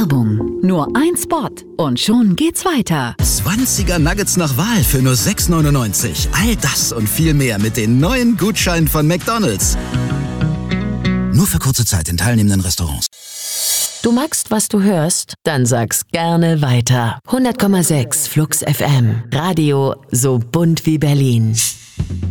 Werbung. Nur ein Spot und schon geht's weiter. 20er Nuggets nach Wahl für nur 6,99. All das und viel mehr mit den neuen Gutscheinen von McDonald's. Nur für kurze Zeit in teilnehmenden Restaurants. Du magst, was du hörst? Dann sag's gerne weiter. 100,6 Flux FM. Radio so bunt wie Berlin.